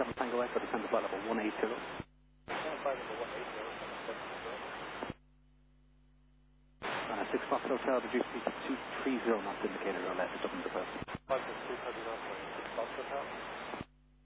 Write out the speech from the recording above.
7 Tango Echo, descend to flight level 180. Six Fox Hotel, reduce speed to 230 knots indicator on left.